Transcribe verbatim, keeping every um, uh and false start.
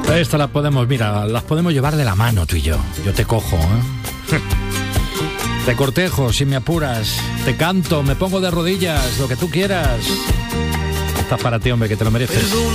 Esta las podemos, mira, las podemos llevar de la mano tú y yo. Yo te cojo, ¿eh? Te cortejo si me apuras. Te canto, me pongo de rodillas, lo que tú quieras. Estás para ti, hombre, que te lo mereces.